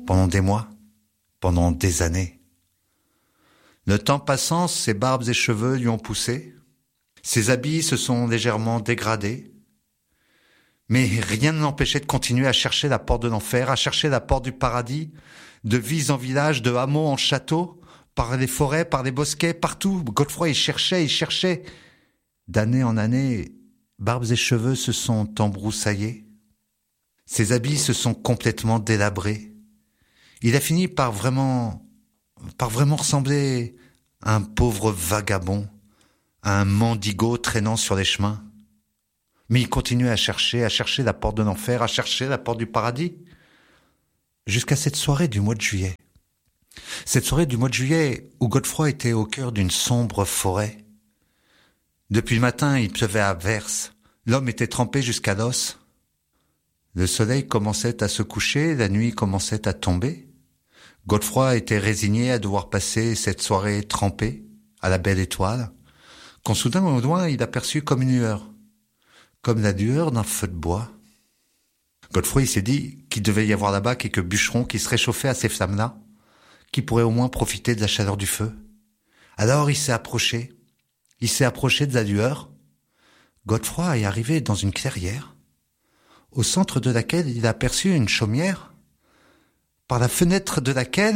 pendant des mois, pendant des années. Le temps passant, ses barbes et cheveux lui ont poussé, ses habits se sont légèrement dégradés, mais rien ne l'empêchait de continuer à chercher la porte de l'enfer, à chercher la porte du paradis, de village en village, de hameau en château, par les forêts, par les bosquets, partout. Godefroy, il cherchait. D'année en année, barbes et cheveux se sont embroussaillés. Ses habits se sont complètement délabrés. Il a fini par vraiment ressembler à un pauvre vagabond, à un mendigo traînant sur les chemins. Mais il continuait à chercher la porte de l'enfer, à chercher la porte du paradis, jusqu'à cette soirée du mois de juillet. Cette soirée du mois de juillet où Godefroy était au cœur d'une sombre forêt. Depuis le matin, il pleuvait à verse. L'homme était trempé jusqu'à l'os. Le soleil commençait à se coucher, la nuit commençait à tomber. Godefroy était résigné à devoir passer cette soirée trempée à la belle étoile, quand soudain au loin il aperçut comme une lueur, comme la lueur d'un feu de bois. Godefroy s'est dit qu'il devait y avoir là-bas quelques bûcherons qui se réchauffaient à ces flammes-là, qui pourraient au moins profiter de la chaleur du feu. Alors il s'est approché de la lueur. Godefroy est arrivé dans une clairière, au centre de laquelle il a aperçu une chaumière, par la fenêtre de laquelle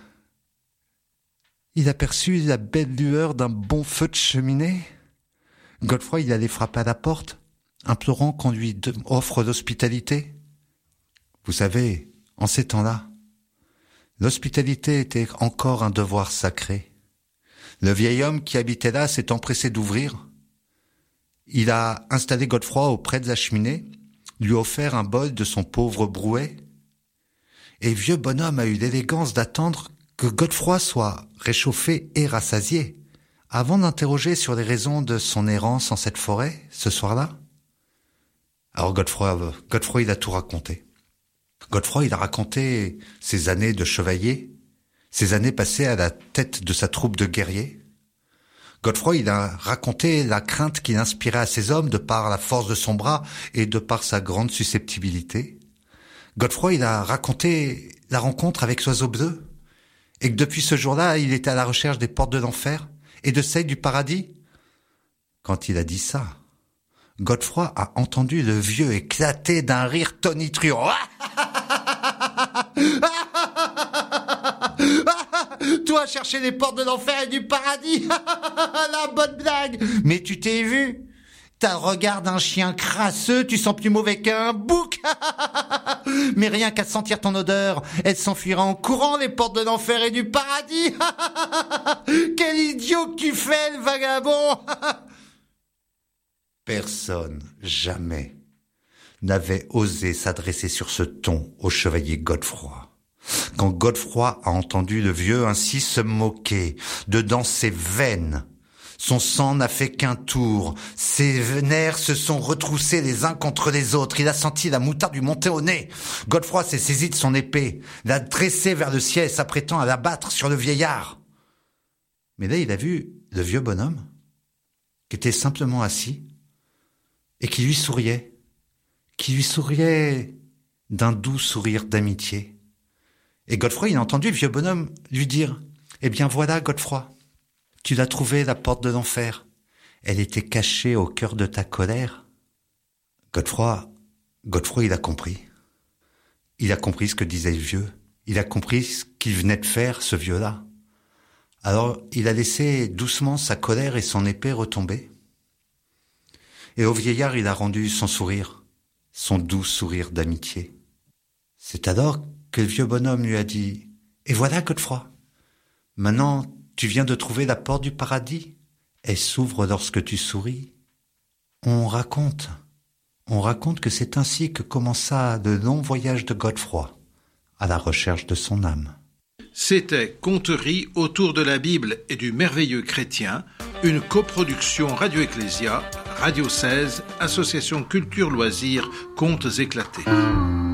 il aperçut la belle lueur d'un bon feu de cheminée. Godefroy, il allait frapper à la porte, implorant qu'on lui offre l'hospitalité. Vous savez, en ces temps-là, l'hospitalité était encore un devoir sacré. Le vieil homme qui habitait là s'est empressé d'ouvrir. Il a installé Godefroy auprès de la cheminée, lui a offert un bol de son pauvre brouet, et vieux bonhomme a eu l'élégance d'attendre que Godefroy soit réchauffé et rassasié, avant d'interroger sur les raisons de son errance en cette forêt, ce soir-là. Alors Godefroy il a tout raconté. Godefroy il a raconté ses années de chevalier, ses années passées à la tête de sa troupe de guerriers. Godefroy il a raconté la crainte qu'il inspirait à ses hommes de par la force de son bras et de par sa grande susceptibilité. Godefroy il a raconté la rencontre avec l'oiseau bleu, et que depuis ce jour-là, il était à la recherche des portes de l'enfer et de celles du paradis. Quand il a dit ça, Godefroy a entendu le vieux éclater d'un rire tonitruant. Toi, chercher les portes de l'enfer et du paradis. La bonne blague. Mais tu t'es vu? T'as le regard d'un chien crasseux, tu sens plus mauvais qu'un bouc. Mais rien qu'à sentir ton odeur, elle s'enfuira en courant les portes de l'enfer et du paradis. Quel idiot que tu fais, le vagabond. Personne, jamais, n'avait osé s'adresser sur ce ton au chevalier Godefroy. Quand Godefroy a entendu le vieux ainsi se moquer, dedans ses veines, son sang n'a fait qu'un tour, ses nerfs se sont retroussés les uns contre les autres, il a senti la moutarde lui monter au nez. Godefroy s'est saisi de son épée, l'a dressée vers le ciel, s'apprêtant à l'abattre sur le vieillard. Mais là, il a vu le vieux bonhomme, qui était simplement assis, et qui lui souriait d'un doux sourire d'amitié. Et Godefroy, il a entendu le vieux bonhomme lui dire « Eh bien voilà, Godefroy, tu l'as trouvée, la porte de l'enfer. Elle était cachée au cœur de ta colère. » Godefroy, il a compris. Il a compris ce que disait le vieux. Il a compris ce qu'il venait de faire, ce vieux-là. Alors, il a laissé doucement sa colère et son épée retomber. Et au vieillard, il a rendu son sourire, son doux sourire d'amitié. C'est alors que le vieux bonhomme lui a dit « Et voilà, Godefroy, maintenant, tu viens de trouver la porte du paradis. Elle s'ouvre lorsque tu souris. » On raconte que c'est ainsi que commença le long voyage de Godefroy à la recherche de son âme. C'était Conteries autour de la Bible et du merveilleux chrétien, une coproduction Radio Ecclésia, Radio 16, Association Culture Loisirs, Contes éclatés.